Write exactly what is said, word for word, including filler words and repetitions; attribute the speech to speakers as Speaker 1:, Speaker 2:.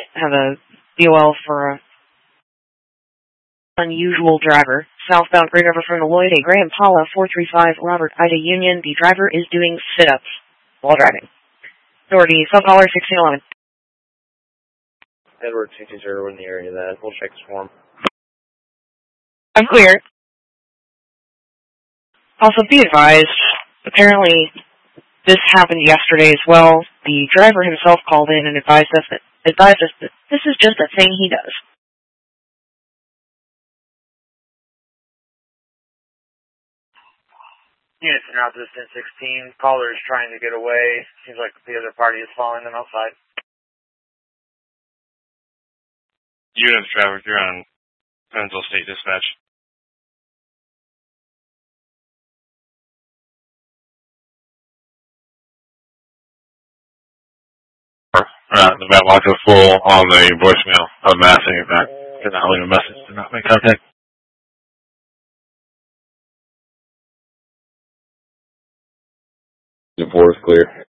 Speaker 1: have a B O L for a unusual driver. Southbound Green River from Lloyd, a Graham Paula four three five Robert Ida Union. The driver is doing sit-ups while driving. Authority, sub-caller sixteen eleven.
Speaker 2: Edward two two zero in the area that. We'll check this form.
Speaker 1: I'm clear. Also, be advised, apparently this happened yesterday as well. The driver himself called in and advised us that, advised us that this is just a thing he does.
Speaker 2: Units in route to ten sixteen. Caller is trying to get away. Seems like the other party is following them outside.
Speaker 3: Units traffic, you're on Pennsylvania State Dispatch.
Speaker 4: Uh, the mailbox is full on the voicemail of massing it back. Did not leave a message. Did not make contact.
Speaker 5: The four is clear.